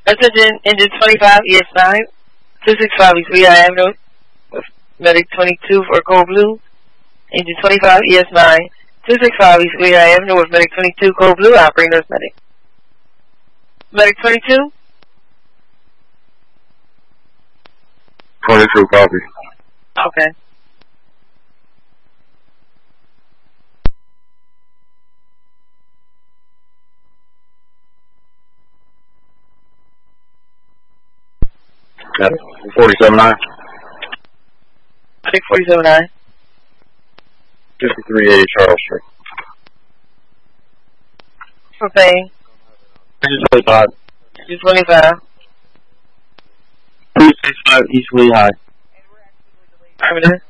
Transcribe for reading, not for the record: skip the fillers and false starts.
Attention, engine 25, ES9, 265 East Lehigh Avenue, with medic 22 for Code Blue. Engine 25, ES9, 265 East Lehigh Avenue, with medic 22, Code Blue, operating nurse medic. Medic 22? 22, copy. Okay. Got it. 47-9. Medic 47-9. 5380 Charles Street. For paying. Engine 25. Engine 25. 265 East Lehigh. Affirmative.